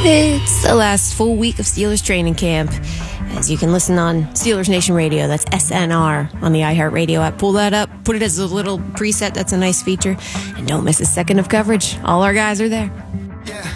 It's the last full week of Steelers training camp. As you can listen on Steelers Nation Radio, that's SNR on the iHeartRadio app. Pull that up, put it as a little preset. That's a nice feature. And don't miss a second of coverage. All our guys are there.